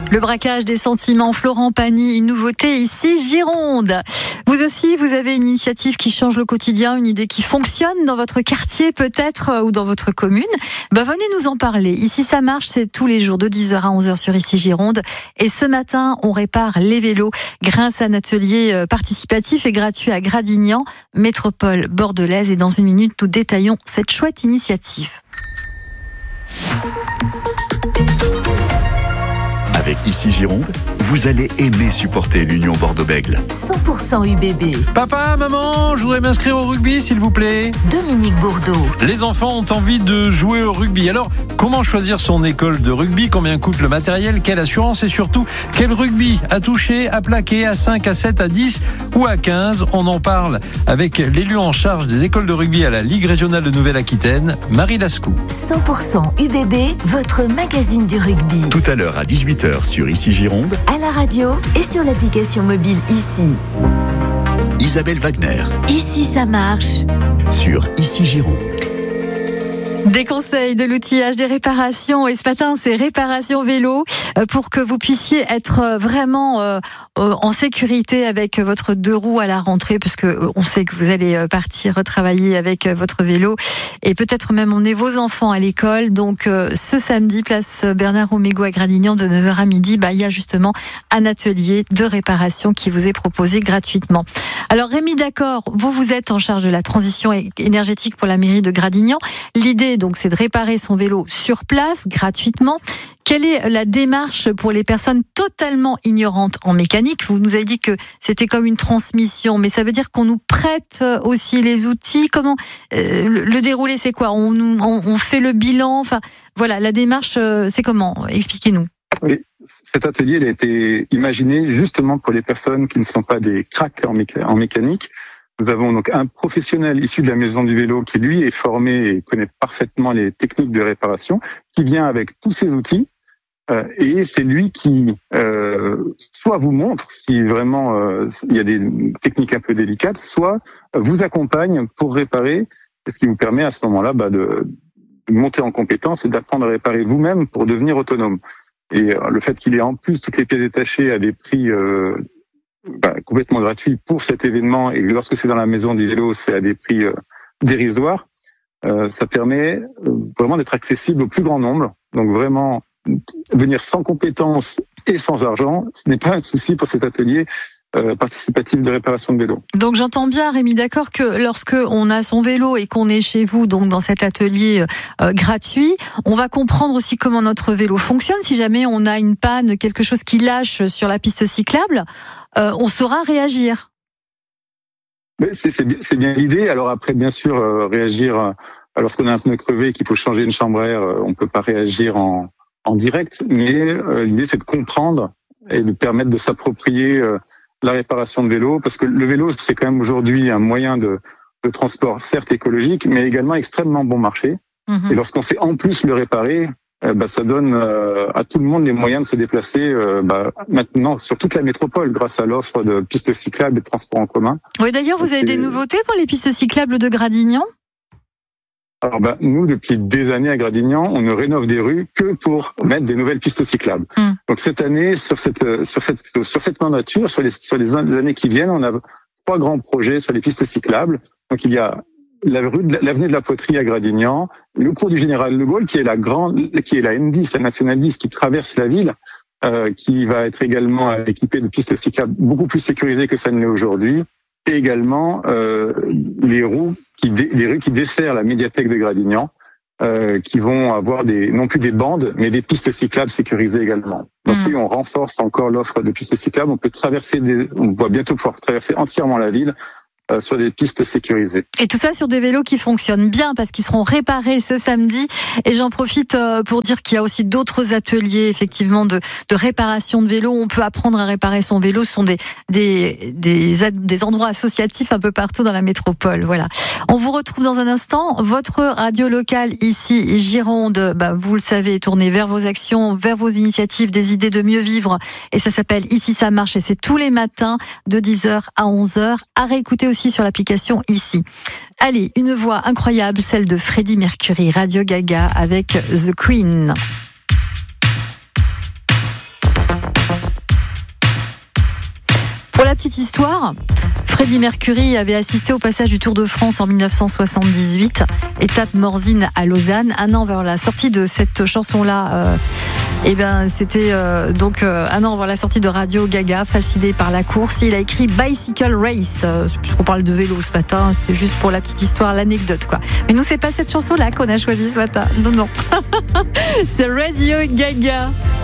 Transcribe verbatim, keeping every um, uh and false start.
Le braquage des sentiments, Florent Pagny, une nouveauté ici, Gironde. Vous aussi, vous avez une initiative qui change le quotidien, une idée qui fonctionne dans votre quartier peut-être ou dans votre commune. Ben, venez nous en parler. Ici, ça marche, c'est tous les jours de dix heures à onze heures sur Ici Gironde. Et ce matin, on répare les vélos grâce à un atelier participatif et gratuit à Gradignan, métropole bordelaise. Et dans une minute, nous détaillons cette chouette initiative. Avec Ici Gironde, vous allez aimer supporter l'Union Bordeaux-Bègles. cent pour cent U B B. Papa, maman, je voudrais m'inscrire au rugby, s'il vous plaît. Dominique Bourdeau. Les enfants ont envie de jouer au rugby. Alors, comment choisir son école de rugby? Combien coûte le matériel? Quelle assurance? Et surtout, quel rugby? À toucher, à plaquer, à cinq, à sept, à dix ou à quinze? On en parle avec l'élu en charge des écoles de rugby à la Ligue régionale de Nouvelle-Aquitaine, Marie Lascou. cent pour cent U B B, votre magazine du rugby. Tout à l'heure à dix-huit heures sur Ici Gironde, À la radio et sur l'application mobile Ici. Isabelle Wagner Ici, ça marche. sur Ici Gironde. Des conseils, de l'outillage, des réparations. Et ce matin, c'est réparation vélo pour que vous puissiez être vraiment euh, en sécurité avec votre deux roues à la rentrée, parce que on sait que vous allez partir travailler avec votre vélo et peut-être même emmener vos enfants à l'école. Donc, euh, ce samedi, place Bernard Romégo à Gradignan, de neuf heures à midi, bah, il y a justement un atelier de réparation qui vous est proposé gratuitement. Alors, Rémi D'accord, vous, vous êtes en charge de la transition énergétique pour la mairie de Gradignan. L'idée, donc, c'est de réparer son vélo sur place, gratuitement. Quelle est la démarche pour les personnes totalement ignorantes en mécanique? Vous nous avez dit que c'était comme une transmission, mais ça veut dire qu'on nous prête aussi les outils. Comment euh, le, le déroulé, c'est quoi? on, on, on fait le bilan. Enfin, voilà, la démarche, c'est comment? Expliquez-nous. Oui, cet atelier il a été imaginé justement pour les personnes qui ne sont pas des cracks en, méca- en mécanique. Nous avons donc un professionnel issu de la Maison du Vélo qui, lui, est formé et connaît parfaitement les techniques de réparation, qui vient avec tous ses outils. Euh, et c'est lui qui euh, soit vous montre si vraiment euh, il y a des techniques un peu délicates, soit vous accompagne pour réparer, ce qui vous permet à ce moment-là bah, de, de monter en compétence et d'apprendre à réparer vous-même pour devenir autonome. Et euh, le fait qu'il ait en plus toutes les pièces détachées à des prix euh, bah, complètement gratuits pour cet événement, et lorsque c'est dans la Maison du Vélo, c'est à des prix euh, dérisoires, euh, ça permet vraiment d'être accessible au plus grand nombre. Donc vraiment, venir sans compétences et sans argent, ce n'est pas un souci pour cet atelier euh, participatif de réparation de vélo. Donc j'entends bien, Rémi, d'accord, que lorsque on a son vélo et qu'on est chez vous, donc dans cet atelier euh, gratuit, on va comprendre aussi comment notre vélo fonctionne. Si jamais on a une panne, quelque chose qui lâche sur la piste cyclable, euh, on saura réagir. Mais c'est, c'est, bien, c'est bien l'idée. Alors après, bien sûr, euh, réagir euh, lorsqu'on a un pneu crevé et qu'il faut changer une chambre à air, euh, on peut pas réagir en en direct, mais euh, l'idée c'est de comprendre et de permettre de s'approprier euh, la réparation de vélo, parce que le vélo c'est quand même aujourd'hui un moyen de, de transport certes écologique, mais également extrêmement bon marché. Mmh. Et lorsqu'on sait en plus le réparer, euh, bah, ça donne euh, à tout le monde les moyens de se déplacer euh, bah, maintenant sur toute la métropole grâce à l'offre de pistes cyclables et de transports en commun. Oui, d'ailleurs vous avez c'est... des nouveautés pour les pistes cyclables de Gradignan? Alors ben, nous, depuis des années à Gradignan, on ne rénove des rues que pour mettre des nouvelles pistes cyclables. Mmh. Donc cette année, sur cette sur cette sur cette mandature, sur les sur les années qui viennent, on a trois grands projets sur les pistes cyclables. Donc il y a la rue de l'avenue de la Poterie à Gradignan, le cours du Général de Gaulle, qui est la grande, qui est la N dix, la nationale dix, qui traverse la ville, euh, qui va être également équipée de pistes cyclables beaucoup plus sécurisées que ça ne l'est aujourd'hui. Et également euh, les roues qui dé, les rues qui desserrent la médiathèque de Gradignan, euh, qui vont avoir des non plus des bandes, mais des pistes cyclables sécurisées également. Donc mmh. oui, on renforce encore l'offre de pistes cyclables. On peut traverser des, on va bientôt pouvoir traverser entièrement la ville euh, sur des pistes sécurisées. Et tout ça sur des vélos qui fonctionnent bien parce qu'ils seront réparés ce samedi. Et j'en profite pour dire qu'il y a aussi d'autres ateliers effectivement de, de réparation de vélos. On peut apprendre à réparer son vélo. Ce sont des, des, des, des endroits associatifs un peu partout dans la métropole. Voilà. On vous retrouve dans un instant. Votre radio locale ici, Gironde, bah, vous le savez, tournée vers vos actions, vers vos initiatives, des idées de mieux vivre. Et ça s'appelle Ici ça marche et c'est tous les matins de dix heures à onze heures. À réécouter aussi sur l'application Ici. Allez, une voix incroyable, celle de Freddie Mercury, Radio Gaga avec The Queen. petite histoire, Freddie Mercury avait assisté au passage du Tour de France en dix-neuf cent soixante-dix-huit, étape Morzine à Lausanne. Un an vers la sortie de cette chanson-là, euh, eh ben, c'était euh, donc euh, un an avant la sortie de Radio Gaga, fasciné par la course. Il a écrit Bicycle Race, euh, puisqu'on parle de vélo ce matin, c'était juste pour la petite histoire, l'anecdote quoi. Mais nous, c'est pas cette chanson-là qu'on a choisie ce matin. Non, non. C'est Radio Gaga.